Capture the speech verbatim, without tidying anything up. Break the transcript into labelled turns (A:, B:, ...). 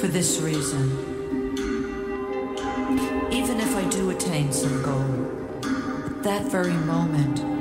A: For this reason, even if I do attain some goal, at that very moment,